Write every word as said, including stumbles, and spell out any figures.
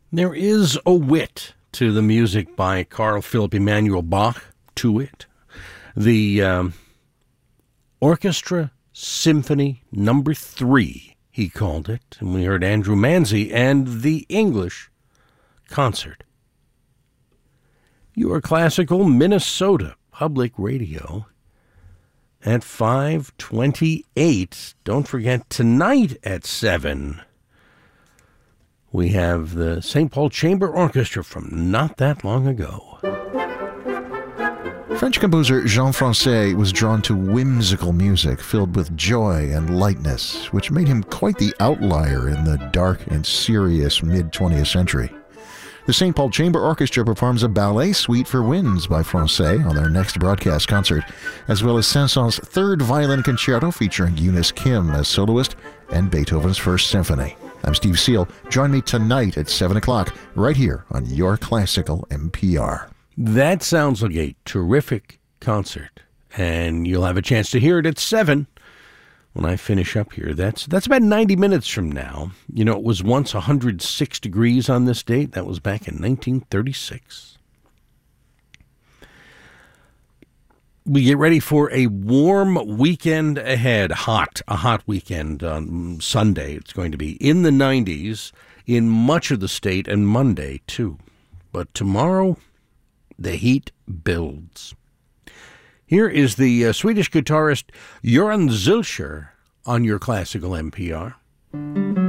There is a wit to the music by Carl Philipp Emanuel Bach, to wit. The um, Orchestra Symphony Number Three, he called it, and we heard Andrew Manzi and the English Concert. Your classical Minnesota Public Radio at five twenty-eight. Don't forget, tonight at seven, we have the Saint Paul Chamber Orchestra from not that long ago. French composer Jean Francais was drawn to whimsical music filled with joy and lightness, which made him quite the outlier in the dark and serious mid-twentieth century. The Saint Paul Chamber Orchestra performs a ballet suite for winds by Francais on their next broadcast concert, as well as Saint-Saëns' third violin concerto featuring Eunice Kim as soloist and Beethoven's First Symphony. I'm Steve Seal. Join me tonight at seven o'clock right here on Your Classical N P R. That sounds like a terrific concert, and you'll have a chance to hear it at seven when I finish up here. That's that's about ninety minutes from now. You know, it was once one hundred six degrees on this date. That was back in nineteen thirty-six. We get ready for a warm weekend ahead. Hot, a hot weekend on Sunday. It's going to be in the nineties in much of the state, and Monday too. But tomorrow, the heat builds. Here is the uh, Swedish guitarist Göran Zilcher on Your Classical N P R.